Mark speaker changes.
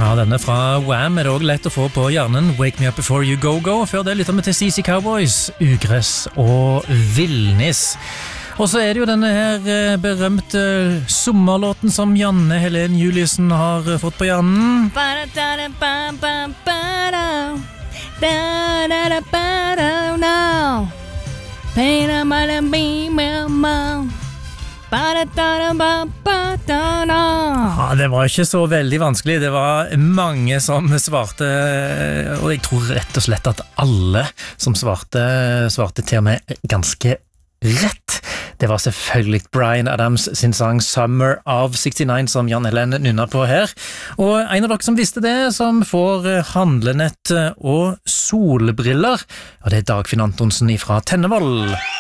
Speaker 1: Ja, denne fra Wham det også lett å få på hjernen. Wake Me Up Before You Go Go. Før det lytter vi til CC Cowboys, Ugress og Villnis. Og så det jo denne her berømte sommerlåten som Janne Helen Juliussen har fått på hjernen. Ja, det var ikke så veldig vanskelig. Det var mange som svarte, og jeg tror rett og slett at alle som svarte til og med ganske rett. Det var selvfølgelig Bryan Adams sin sang Summer of 69 som Jan Helen nynner på her. Og en av dere som visste det, som får handlenett og solbriller, og det Dagfinn Antonsen fra Tennevoll.